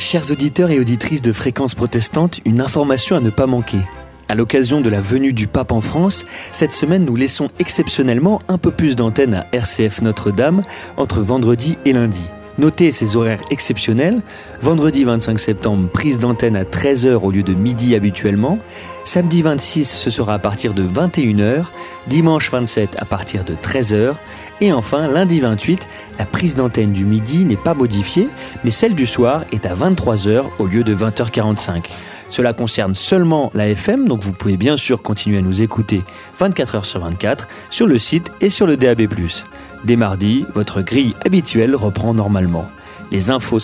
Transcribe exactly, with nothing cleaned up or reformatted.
Chers auditeurs et auditrices de Fréquence Protestante, une information à ne pas manquer. À l'occasion de la venue du pape en France, cette semaine nous laissons exceptionnellement un peu plus d'antenne à R C F Notre-Dame entre vendredi et lundi. Notez ces horaires exceptionnels. Vendredi vingt-cinq septembre, prise d'antenne à treize heures au lieu de midi habituellement. Samedi vingt-six, ce sera à partir de vingt et une heures. Dimanche vingt-sept, à partir de treize heures. Et enfin, lundi vingt-huit, la prise d'antenne du midi n'est pas modifiée, mais celle du soir est à vingt-trois heures au lieu de vingt heures quarante-cinq. Cela concerne seulement la F M, donc vous pouvez bien sûr continuer à nous écouter vingt-quatre heures sur vingt-quatre sur le site et sur le D A B plus. Dès mardi, votre grille habituelle reprend normalement. Les infos